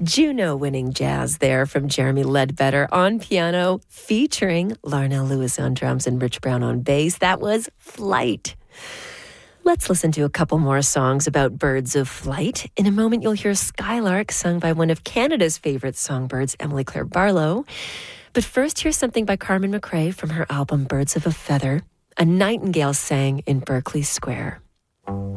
Juno-winning jazz there from Jeremy Ledbetter on piano, featuring Larnell Lewis on drums and Rich Brown on bass. That was Flight. Let's listen to a couple more songs about birds of flight. In a moment, you'll hear Skylark, sung by one of Canada's favorite songbirds, Emily Claire Barlow. But first, here's something by Carmen McRae from her album Birds of a Feather. A nightingale sang in Berkeley Square.